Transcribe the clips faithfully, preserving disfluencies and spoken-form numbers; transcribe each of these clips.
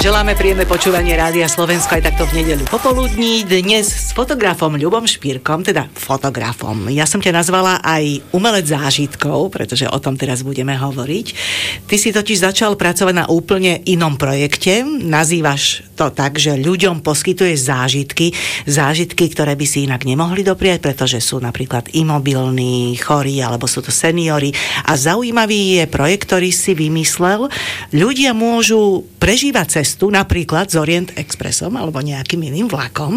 Želáme príjemné počúvanie Rádia Slovensko aj takto v nedeľu popoludní. Dnes s fotografom Ľubom Špírkom, teda fotografom. Ja som ťa nazvala aj umelec zážitkov, pretože o tom teraz budeme hovoriť. Ty si totiž začal pracovať na úplne inom projekte. Nazývaš to tak, že ľuďom poskytuješ zážitky, zážitky, ktoré by si inak nemohli dopriať, pretože sú napríklad imobilní, chorí, alebo sú to seniori. A zaujímavý je projekt, ktorý si vymyslel. Ľudia môžu prežívať cestu napríklad s Orient Expressom alebo nejakým iným vlakom,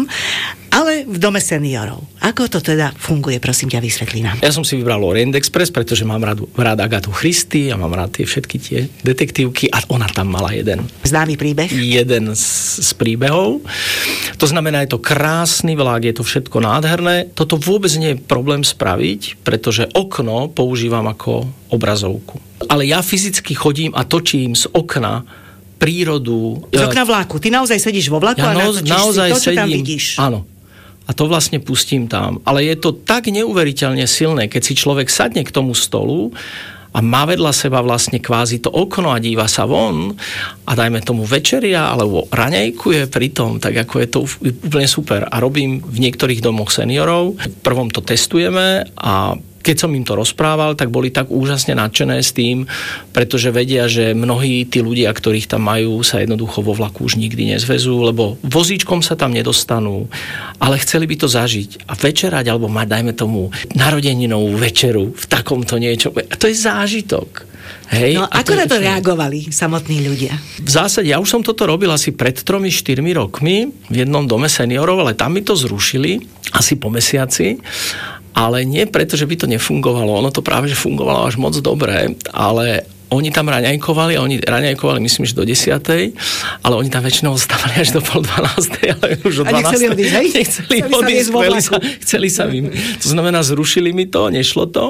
ale v dome seniorov. Ako to teda funguje, prosím ťa, vysvetlí nám. Ja som si vybral Orient Express, pretože mám rád, rád Agatu Christy a mám rád tie všetky tie detektívky a ona tam mala jeden. Známy príbeh? Jeden z, z príbehov. To znamená, je to krásny vlak, je to všetko nádherné. Toto vôbec nie je problém spraviť, pretože okno používam ako obrazovku. Ale ja fyzicky chodím a točím z okna prírodu. Z okna vlaku. Ty naozaj sedíš vo vlaku ja a naoz, natočíš naozaj si to, čo sedím, tam vidíš. Áno. A to vlastne pustím tam. Ale je to tak neuveriteľne silné, keď si človek sadne k tomu stolu a má vedľa seba vlastne kvázi to okno a díva sa von a dajme tomu večeria alebo raňajkuje pri tom, tak ako je to úplne super. A robím v niektorých domoch seniorov. V prvom to testujeme a keď som im to rozprával, tak boli tak úžasne nadšené s tým, pretože vedia, že mnohí tí ľudia, ktorých tam majú, sa jednoducho vo vlaku už nikdy nezvezú, lebo vozíčkom sa tam nedostanú, ale chceli by to zažiť a večerať, alebo mať, dajme tomu, narodeninovú večeru v takomto niečom. A to je zážitok. Hej, no ako na to reagovali samotní ľudia? V zásade, ja už som toto robil asi pred tromi, štyrmi rokmi v jednom dome seniorov, ale tam mi to zrušili asi po mesiaci. Ale nie preto, že by to nefungovalo. Ono to práve, že fungovalo až moc dobre, ale oni tam raňajkovali, oni raňajkovali myslím, že do desiatej, ale oni tam väčšinou ostávali až do pol dvanástej, ale už o dvanástej. A nechceli odísť, hej? Nechceli odísť, chceli sa, chceli sa vym. To znamená, zrušili mi to, nešlo to.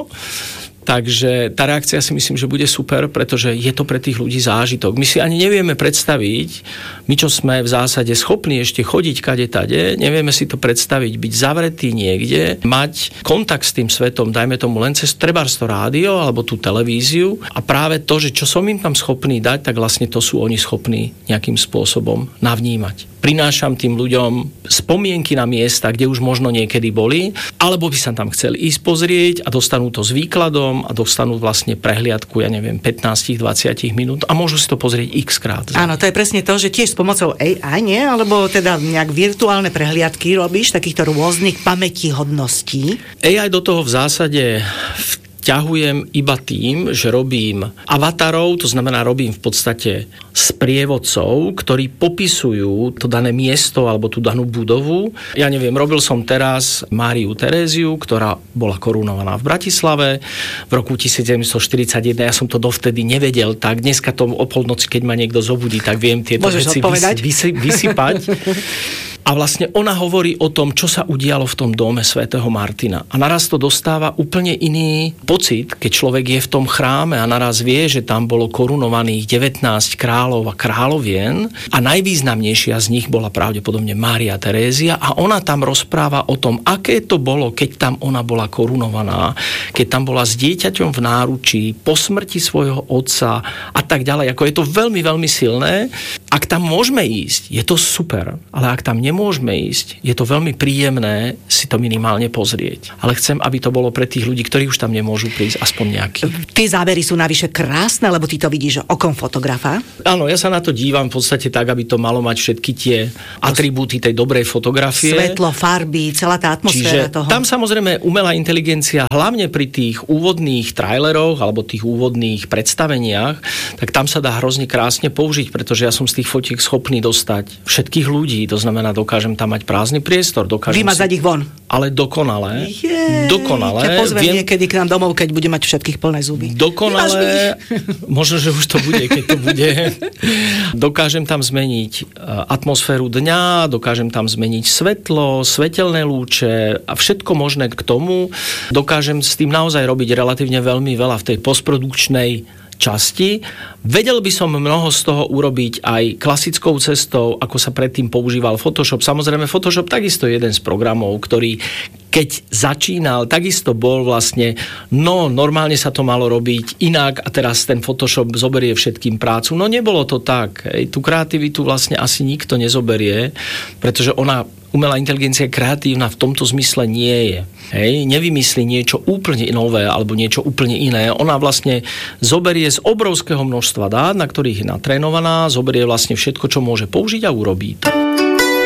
Takže tá reakcia si myslím, že bude super, pretože je to pre tých ľudí zážitok. My si ani nevieme predstaviť, my čo sme v zásade schopní ešte chodiť kade tade, nevieme si to predstaviť, byť zavretý niekde, mať kontakt s tým svetom, dajme tomu len cez trebárs to rádio alebo tú televíziu a práve to, že čo som im tam schopný dať, tak vlastne to sú oni schopní nejakým spôsobom navnímať. Prinášam tým ľuďom spomienky na miesta, kde už možno niekedy boli, alebo by sa tam chceli ísť pozrieť a dostanú to s výkladom a dostanú vlastne prehliadku, ja neviem, pätnásť dvadsať minút a môžu si to pozrieť x krát. Áno, to je presne to, že tiež s pomocou á í, nie? Alebo teda nejak virtuálne prehliadky robíš takýchto rôznych pamätihodností. á í do toho v zásade ťahujem iba tým, že robím avatarov, to znamená robím v podstate sprievodcov, ktorí popisujú to dané miesto alebo tú danú budovu. Ja neviem, robil som teraz Máriu Teréziu, ktorá bola korunovaná v Bratislave v roku devätnásťstoštyridsaťjeden. Ja som to dovtedy nevedel, tak dneska to o polnoci, keď ma niekto zobudí, tak viem tieto Môžeš veci vys- vys- vysypať. A vlastne ona hovorí o tom, čo sa udialo v tom dome svätého Martina. A naraz to dostáva úplne iný pocit, keď človek je v tom chráme a naraz vie, že tam bolo korunovaných devätnásť kráľov a kráľovien a najvýznamnejšia z nich bola pravdepodobne Mária Terézia a ona tam rozpráva o tom, aké to bolo, keď tam ona bola korunovaná, keď tam bola s dieťaťom v náručí, po smrti svojho otca a tak ďalej. Ako je to veľmi, veľmi silné. Ak tam môžeme ísť, je to super, ale ak tam nemôžeme môžeme ísť. Je to veľmi príjemné si to minimálne pozrieť. Ale chcem, aby to bolo pre tých ľudí, ktorí už tam nemôžu prísť, aspoň nejaký. Tie zábery sú navyše krásne, lebo ty to vidíš okom fotografa. Áno, ja sa na to dívam v podstate tak, aby to malo mať všetky tie atribúty tej dobrej fotografie. Svetlo, farby, celá tá atmosféra Čiže toho. Tam samozrejme umelá inteligencia, hlavne pri tých úvodných traileroch alebo tých úvodných predstaveniach, tak tam sa dá hrozne krásne použiť, pretože ja som z tých fotiek schopný dostať všetkých ľudí, to znamená, dokážem tam mať prázdny priestor, dokážem vymazať si... ich von. Ale dokonale. Jej, dokonale. Ťa pozvem viem... niekedy k nám domov, keď bude mať všetkých plné zuby. Dokonale. Možno, že už to bude, keď to bude. Dokážem tam zmeniť atmosféru dňa, dokážem tam zmeniť svetlo, svetelné lúče a všetko možné k tomu. Dokážem s tým naozaj robiť relatívne veľmi veľa v tej postprodukčnej časti. Vedel by som mnoho z toho urobiť aj klasickou cestou, ako sa predtým používal Photoshop. Samozrejme, Photoshop takisto je jeden z programov, ktorý keď začínal, takisto bol vlastne, no normálne sa to malo robiť inak a teraz ten Photoshop zoberie všetkým prácu. No nebolo to tak. Hej. Tú kreativitu vlastne asi nikto nezoberie, pretože ona, umelá inteligencia kreatívna v tomto zmysle nie je. Hej. Nevymyslí niečo úplne nové alebo niečo úplne iné. Ona vlastne zoberie z obrovského množstva dát, na ktorých je natrénovaná, zoberie vlastne všetko, čo môže použiť a urobí to.